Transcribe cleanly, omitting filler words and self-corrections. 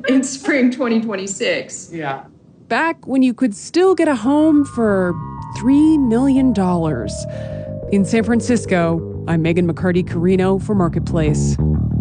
in spring 2026. Yeah. Back when you could still get a home for $3 million. In San Francisco, I'm Megan McCarty-Carino for Marketplace.